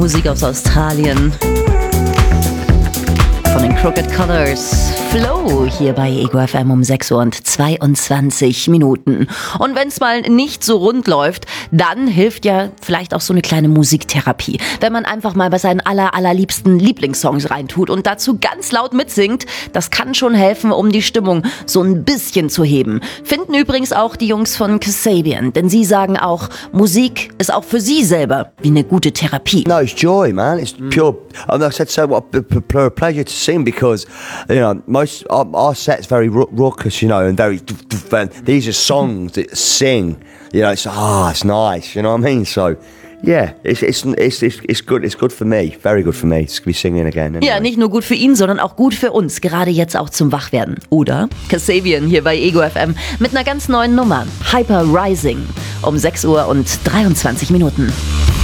Musik aus Australien. Von den Crooked Colors. Flow hier bei Ego FM um 6 Uhr und 22 Minuten. Und wenn es mal nicht so rund läuft, dann hilft ja vielleicht auch so eine kleine Musiktherapie. Wenn man einfach mal bei seinen allerliebsten Lieblingssongs reintut und dazu ganz laut mitsingt, das kann schon helfen, um die Stimmung so ein bisschen zu heben. Finden übrigens auch die Jungs von Kasabian, denn sie sagen auch, Musik ist auch für sie selber wie eine gute Therapie. No, it's joy, man. It's pure. And I said so. What a pleasure to sing because, you know, most our set's very raucous, you know, and very. These are songs that sing. You know, it's nice. You know what I mean? So, yeah, it's good. It's good for me. Very good for me to be singing again. Anyway. Ja, nicht nur gut für ihn, sondern auch gut für uns. Gerade jetzt auch zum Wachwerden. Oder? Kasabian hier bei Ego FM mit einer ganz neuen Nummer. Hyper Rising. Um 6 Uhr und 23 Minuten.